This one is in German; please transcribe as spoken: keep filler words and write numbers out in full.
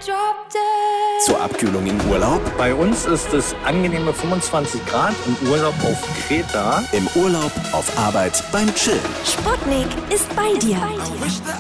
Zur Abkühlung im Urlaub? Bei uns ist es angenehme fünfundzwanzig Grad im Urlaub auf Kreta. Im Urlaub, auf Arbeit, beim Chillen. Sputnik ist bei dir.